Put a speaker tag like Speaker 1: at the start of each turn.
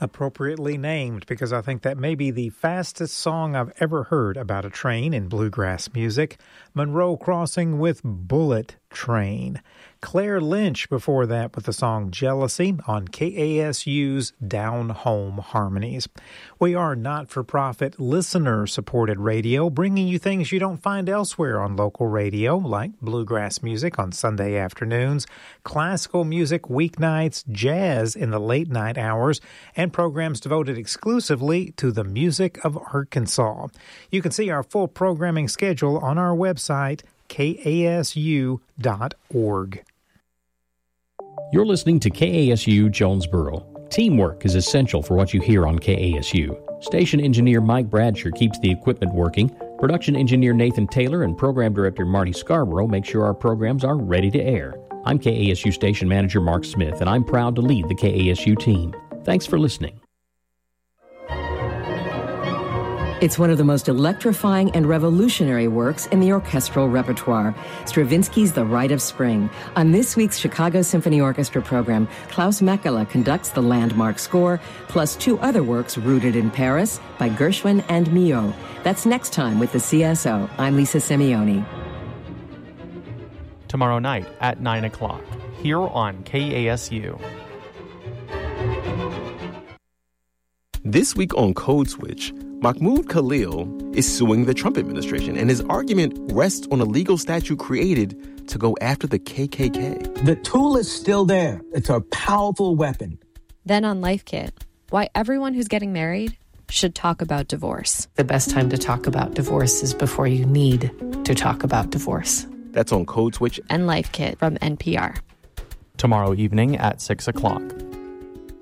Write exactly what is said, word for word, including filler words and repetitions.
Speaker 1: Appropriately named, because I think that may be the fastest song I've ever heard about a train in bluegrass music. Monroe Crossing with Bullet Train. Claire Lynch before that with the song Jealousy on K A S U's Down Home Harmonies. We are not-for-profit, listener-supported radio, bringing you things you don't find elsewhere on local radio, like bluegrass music on Sunday afternoons, classical music weeknights, jazz in the late-night hours, and programs devoted exclusively to the music of Arkansas. You can see our full programming schedule on our website, K A S U dot org.
Speaker 2: You're listening to K A S U Jonesboro. Teamwork is essential for what you hear on K A S U. Station engineer Mike Bradsher keeps the equipment working. Production engineer Nathan Taylor and program director Marty Scarborough make sure our programs are ready to air. I'm K A S U station manager Mark Smith, and I'm proud to lead the K A S U team. Thanks for listening.
Speaker 3: It's one of the most electrifying and revolutionary works in the orchestral repertoire, Stravinsky's The Rite of Spring. On this week's Chicago Symphony Orchestra program, Klaus Mekela conducts the landmark score, plus two other works rooted in Paris by Gershwin and Milhaud. That's next time with the C S O. I'm Lisa Simeone.
Speaker 4: Tomorrow night at nine o'clock, here on K A S U.
Speaker 5: This week on Code Switch, Mahmoud Khalil is suing the Trump administration, and his argument rests on a legal statute created to go after the K K K.
Speaker 6: The tool is still there. It's a powerful weapon.
Speaker 7: Then on Life Kit, why everyone who's getting married should talk about divorce.
Speaker 8: The best time to talk about divorce is before you need to talk about divorce.
Speaker 5: That's on Code Switch
Speaker 7: and Life Kit from N P R.
Speaker 4: Tomorrow evening at six o'clock.